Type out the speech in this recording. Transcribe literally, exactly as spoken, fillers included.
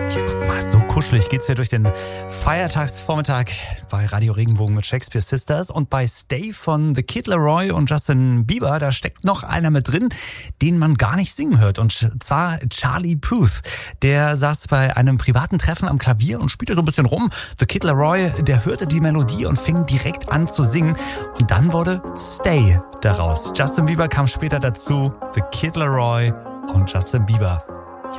Ja, guck mal, so kuschelig geht's hier durch den Feiertagsvormittag bei Radio Regenbogen mit Shakespeare Sisters. Und bei Stay von The Kid Laroi und Justin Bieber, da steckt noch einer mit drin, den man gar nicht singen hört. Und zwar Charlie Puth. Der saß bei einem privaten Treffen am Klavier und spielte so ein bisschen rum. The Kid Laroi, der hörte die Melodie und fing direkt an zu singen. Und dann wurde Stay daraus. Justin Bieber kam später dazu. The Kid Laroi und Justin Bieber.